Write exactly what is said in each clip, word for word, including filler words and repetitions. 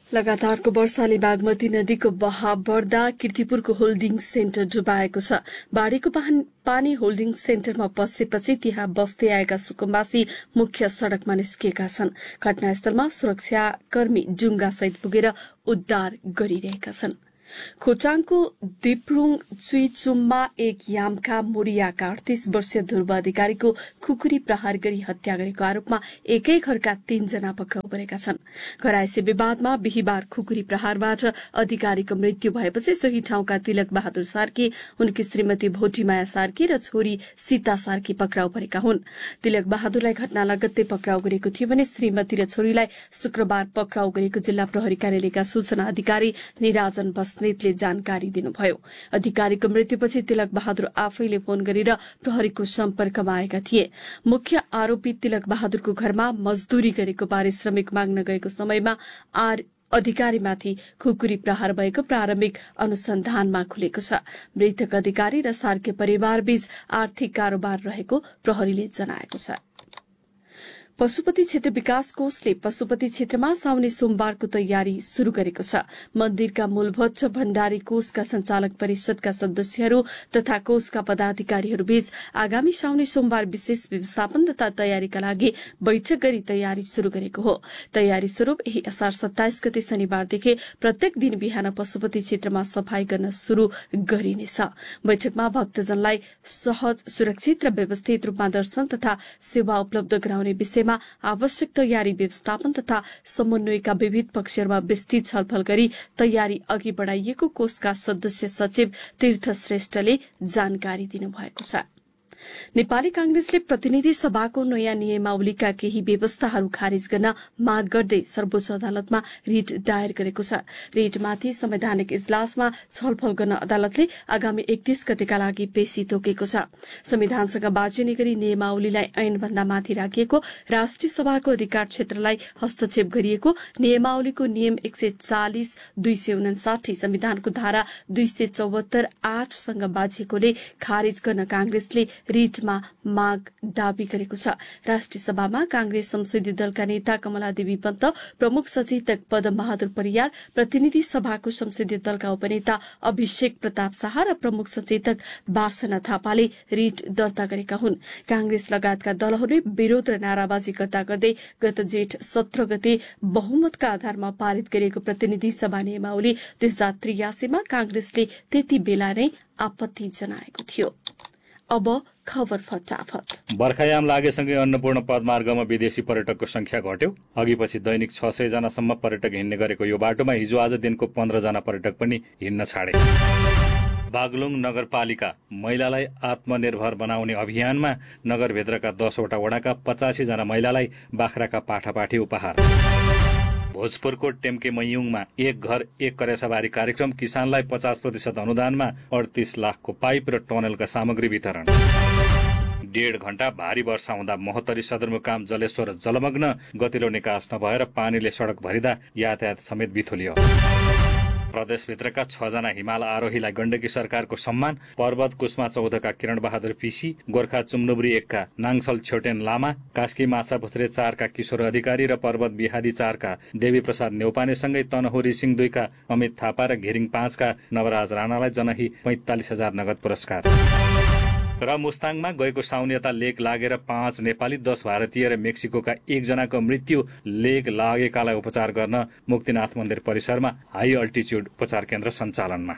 लगातारको वर्षाले बागमती नदीको बहाव बढ्दा कीर्तिपुरको होल्डिङ सेन्टर डुबाएको छ। बाढीको पानी होल्डिङ सेन्टरमा पसेपछि त्यहाँ बस्दै आएका सुकुम्बासी मुख्य सड़कमा निस्किएका छन्। घटनास्थलमा सुरक्षाकर्मी डुङ्गासहित पुगेर उद्धार गरिरहेका छन्। खोटाङको दिप्रुङ चुइचुममा एक यामका मोरियाका अडतीस वर्षीय ध्रुव अधिकारीको खुकुरी प्रहार गरी हत्या गरेको आरोपमा एकै घरका तीनजना पक्राउ परेका छन्। घरायसी विवादमा बिहिबार खुकुरी प्रहारबाट अधिकारीको मृत्यु भएपछि सोही ठाउँका तिलक बहादुर सार्की, उनकी श्रीमती भोटीमाया सार्की र छोरी सीता सार्की पक्राउ परेका हुन्। तिलक बहादुरलाई घटना लगत्तै पक्राउ गरेको थियो भने श्रीमती र छोरीलाई शुक्रबार पक्राउ गरेको जिल्ला प्रहरी कार्यालयका सूचना अधिकारी निराजन बस्नेतले जानकारी दिनुभयो। अधिकारीको मृत्युपछि तिलक बहादुर आफैले फोन गरेर प्रहरीको सम्पर्कमा आएका थिए। मुख्य आरोपी तिलक बहादुरको घरमा मजदूरी गरेको पारिश्रमिक माग्न गएको समयमा आर अधिकारीमाथि खुकुरी प्रहार भएको प्रारम्भिक अनुसन्धानमा खुलेको छ। मृतक अधिकारी र सार्के परिवारबीच आर्थिक कारोबार रहेको प्रहरीले जनाएको छ। पशुपति क्षेत्र विकास कोषले पशुपति क्षेत्रमा साउने सोमबारको तयारी शुरू गरेको छ। मन्दिरका मूलभट्ट भण्डारी कोषका संचालक परिषदका सदस्यहरू तथा कोषका पदाधिकारीहरूबीच आगामी साउने सोमबार विशेष व्यवस्थापन तथा तयारीका लागि बैठक गरी तयारी शुरू गरेको हो। तयारी स्वरूप यही असार सत्ताइस गते शनिबारदेखि प्रत्येक दिन बिहान पशुपति क्षेत्रमा सफाई गर्न शुरू गरिनेछ। बैठकमा भक्तजनलाई सहज, सुरक्षित र व्यवस्थित रूपमा दर्शन तथा सेवा उपलब्ध गराउने विषयमा आवश्यक तयारी, व्यवस्थापन तथा समन्वयका विविध पक्षहरूमा विस्तृत छलफल गरी तयारी अघि बढ़ाइएको कोषका सदस्य सचिव तीर्थ श्रेष्ठले जानकारी दिनुभएको छ। नेपाली कांग्रेसले प्रतिनिधि सभाको नयाँ नियमावलीका केही व्यवस्थाहरू खारिज गर्न माग गर्दै सर्वोच्च अदालतमा रिट दायर गरेको छ। रिटमाथि संवैधानिक इजलासमा छलफल गर्न अदालतले आगामी एकतीस गतेका लागि पेशी तोकेको छ। संविधानसँग बाँचिने गरी नियमावलीलाई ऐनभन्दा माथि राखिएको, राष्ट्रिय सभाको अधिकार क्षेत्रलाई हस्तक्षेप गरिएको, नियमावलीको नियम एक सय चालिस दुई सय उनासाठी संविधानको धारा दुई सय चौहत्तर आठसँग बाँचेकोले खारिज गर्न कांग्रेसले रिटमा माग दावी गरेको छ। राष्ट्रिय सभामा कांग्रेस संसदीय दलका नेता कमला देवी पन्त, प्रमुख सचेतक पदम बहादुर परियार, प्रतिनिधि सभाको संसदीय दलका उपनेता अभिषेक प्रताप शाह र प्रमुख सचेतक वासना थापाले रिट दर्ता गरेका हुन्। कांग्रेस लगायतका दलहरूले विरोध र नाराबाजी गर्दा गर्दै गत जेठ सत्र गते बहुमतका आधारमा पारित गरिएको प्रतिनिधि सभा नियमावली दुई हजार त्रियासीमा कांग्रेसले त्यति बेला नै आपत्ति जनाएको थियो। अब खबर फटाफट। बर्खायाम लागेसँगै अन्नपूर्ण पदमार्गमा विदेशी पर्यटकको संख्या घट्यो। अघिपछि दैनिक छ सय जनासम्म पर्यटक हिँड्ने गरेको यो बाटोमा हिजो आज दिनको पन्ध्र जना पर्यटक पनि हिँड्न छाडे। बागलुङ नगरपालिका महिलालाई आत्मनिर्भर बनाउने अभियानमा नगरभित्रका दसवटा वडाका पचासी जना महिलालाई बाख्राका पाठापाठी उपहार। भोजपुरको टेम्के मयुङमा एक घर एक करेसाबारी कार्यक्रम, किसानलाई पचास प्रतिशत अनुदानमा अडतीस लाखको पाइप र टनलका सामग्री वितरण। डेढ घण्टा भारी वर्षा हुँदा महोत्तरी सदरमुकाम जलेश्वर जलमग्न, गतिलो निकास नभएर पानीले सड़क भरिँदा यातायात समेत बिथोलियो। प्रदेशभित्रका छजना हिमाल आरोहीलाई गण्डकी सरकारको सम्मान। पर्वत कुस्मा चौधका किरण बहादुर पिसी, गोर्खा चुम्नुब्री एकका नाङसल छेउटेन लामा, कास्की माछा भुत्रे चारका किशोर अधिकारी र पर्वत बिहादी चारका देवी प्रसाद नेउपानेसँगै तनहुरी सिंह दुईका अमित थापा र घिरिङ पाँचका नवराज राणालाई जनही पैंतालिस हजार नगद पुरस्कार। र मुस्ताङमा गएको साउन यता लेक लागेर पाँच नेपाली, दस भारतीय र मेक्सिकोका एकजनाको मृत्यु। लेक लागेकालाई उपचार गर्न मुक्तिनाथ मन्दिर परिसरमा हाई अल्टिच्युड उपचार केन्द्र सञ्चालनमा।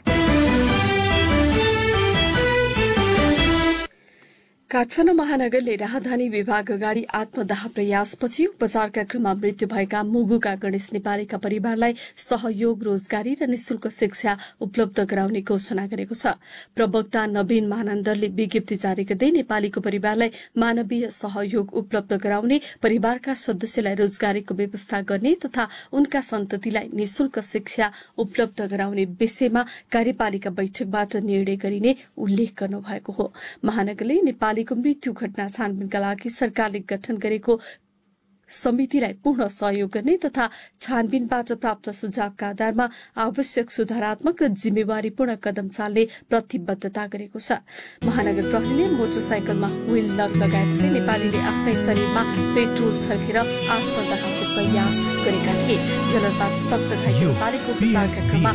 काठमाडौँ महानगरले राहदानी विभाग अगाडि आत्मदाह प्रयासपछि उपचारका क्रममा मृत्यु भएका मुगुका गणेश नेपालीका परिवारलाई सहयोग, रोजगारी र निशुल्क शिक्षा उपलब्ध गराउने घोषणा गरेको छ। प्रवक्ता नवीन महानन्दरले विज्ञप्ति जारी गर्दै नेपालीको परिवारलाई मानवीय सहयोग उपलब्ध गराउने, परिवारका सदस्यलाई रोजगारीको व्यवस्था गर्ने तथा उनका सन्ततिलाई निशुल्क शिक्षा उपलब्ध गराउने विषयमा कार्यपालिका बैठकबाट निर्णय गरिने उल्लेख गर्नुभएको हो। महानगरले नेपाली मृत्यु घटना छानबिनका लागि सरकारले गठन गरेको समितिलाई पूर्ण सहयोग गर्ने तथा छानबिनबाट प्राप्त सुझावका आधारमा आवश्यक सुधारात्मक र जिम्मेवारीपूर्ण कदम चाल्ने प्रतिबद्धता गरेको छ। महानगर प्रहरीले मोटरसाइकलमा व्हील लक लगाएपछि नेपालीले आफ्नै शरीरमा पेट्रोल छर्केर आत्मदाहको प्रयास गरेका थिए। जलनबाट सख्त घाइते पारेको उपचारका क्रममा